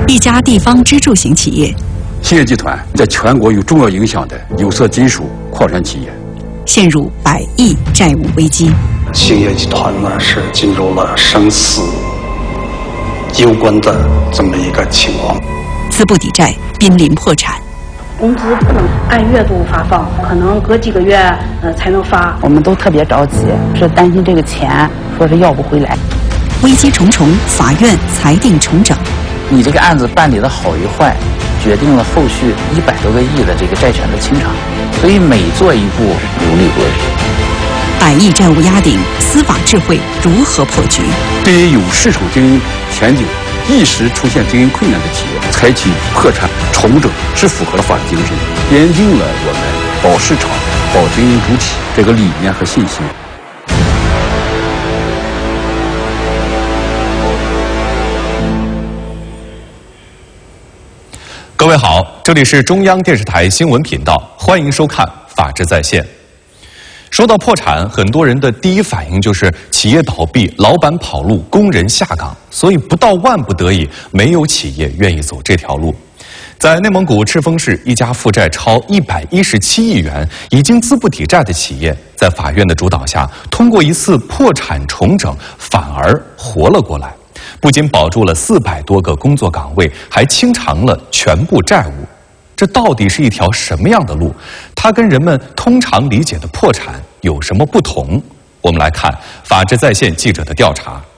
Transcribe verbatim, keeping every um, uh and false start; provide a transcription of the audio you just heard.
一家地方支柱型企业。 兴业集团在全国有重要影响的有色金属矿产企业， 陷入百亿债务危机。 兴业集团呢是进入了生死攸关的这么一个情况， 资不抵债，濒临破产。 工资不能按月度发放，可能隔几个月呃才能发。 我们都特别着急，是担心这个钱说是要不回来。 危机重重，法院裁定重整。 你这个案子办理的好与坏，决定了后续一百多个亿的这个债权的清偿，所以每做一步如履薄冰。 百亿债务压顶，司法智慧如何破局？ 对于有市场经营前景、一时出现经营困难的企业，采取破产重整是符合法治精神，奠定了我们保市场、保经营主体这个理念和信心。 各位好，这里是中央电视台新闻频道，欢迎收看《法治在线》。说到破产，很多人的第一反应就是企业倒闭、老板跑路、工人下岗，所以不到万不得已，没有企业愿意走这条路。在内蒙古赤峰市，一家负债超一百一十七亿元、已经资不抵债的企业，在法院的主导下，通过一次破产重整，反而活了过来。不仅保住了四百多个工作岗位，还清偿了全部债务。这到底是一条什么样的路？它跟人们通常理解的破产有什么不同？我们来看《法治在线》记者的调查。